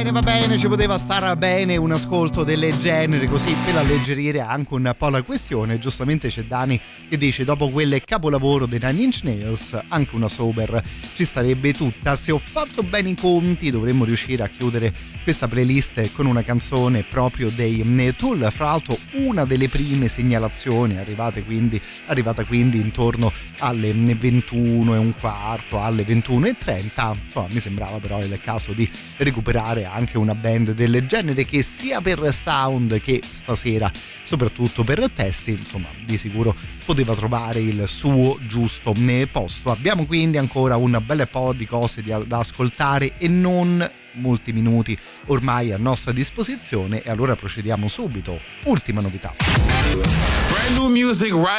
bene, ci poteva stare bene un ascolto del genere così per alleggerire anche un po' la questione. Giustamente c'è Dani che dice: dopo quel capolavoro dei Nine Inch Nails anche una sober ci starebbe tutta. Se ho fatto bene i conti dovremmo riuscire a chiudere questa playlist con una canzone proprio dei Tool, fra l'altro una delle prime segnalazioni arrivata quindi intorno alle 21:15, alle 21:30. Insomma, mi sembrava però il caso di recuperare anche una band del genere che sia per sound che stasera soprattutto per testi, insomma, di sicuro poteva trovare il suo giusto posto. Abbiamo quindi ancora un bel po' di cose da ascoltare e non molti minuti ormai a nostra disposizione, e allora procediamo subito. Ultima novità. Brand new music right